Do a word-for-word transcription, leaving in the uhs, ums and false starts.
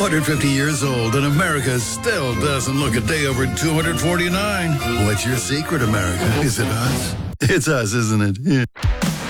hundred fifty years old, and America still doesn't look a day over two hundred forty-nine. What's your secret, America? Is it us? It's us, isn't it? Yeah.